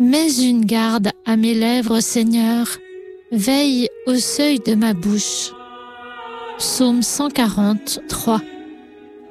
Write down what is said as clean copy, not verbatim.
Mets une garde à mes lèvres, Seigneur, veille au seuil de ma bouche. Psaume 143.